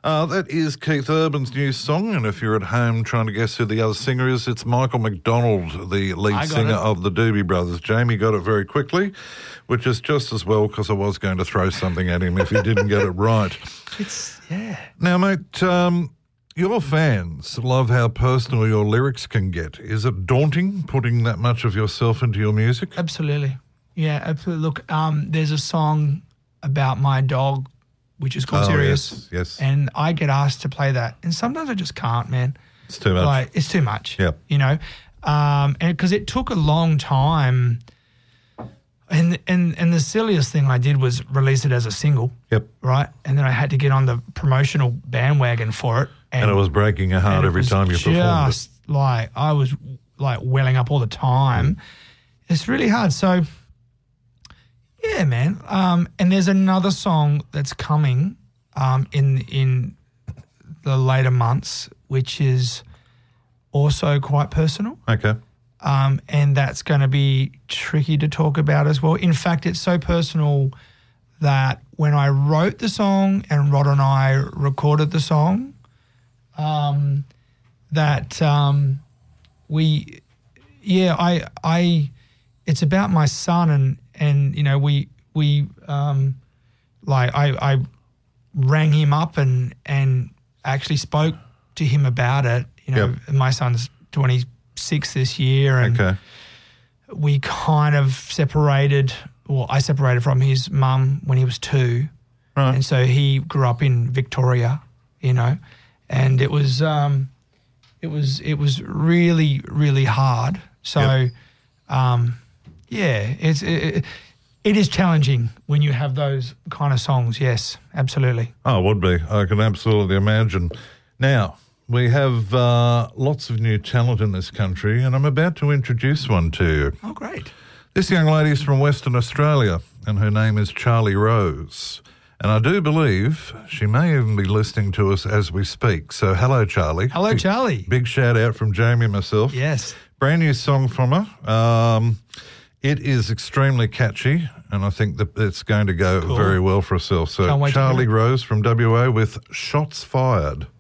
That is Keith Urban's new song, and if you're at home trying to guess who the other singer is, it's Michael McDonald, the lead singer of the Doobie Brothers. Jamie got it very quickly, which is just as well because I was going to throw something at him if he didn't get it right. Now, mate, your fans love how personal your lyrics can get. Is it daunting putting that much of yourself into your music? Absolutely. Yeah, absolutely. Look, there's a song about my dog which is called Sirius. Yes. And I get asked to play that. And sometimes I just can't, man. It's too much. Like, it's too much. Yeah. You know? And because it took a long time. And the silliest thing I did was release it as a single. Yep. Right? And then I had to get on the promotional bandwagon for it. And it was breaking your heart every time you performed just like, I was like welling up all the time. It's really hard. So, yeah, man. And there's another song that's coming in the later months, which is also quite personal. Okay. And that's going to be tricky to talk about as well. In fact, it's so personal that when I wrote the song and Rod and I recorded the song, it's about my son and you know, I rang him up and actually spoke to him about it. You know, My son's 26 this year, and we kind of separated. Well, I separated from his mum when he was 2, right. And so he grew up in Victoria. You know, and it was really, really hard. So, it is challenging when you have those kind of songs. Yes, absolutely. Oh, it would be. I can absolutely imagine. Now, we have lots of new talent in this country, and I'm about to introduce one to you. Oh, great. This young lady is from Western Australia, and her name is Charlie Rose. And I do believe she may even be listening to us as we speak. So, hello, Charlie. Hello, Charlie. Big shout out from Jamie and myself. Yes. Brand new song from her. It is extremely catchy, and I think that it's going to go very well for herself. So, Charlie Rose from WA with Shots Fired.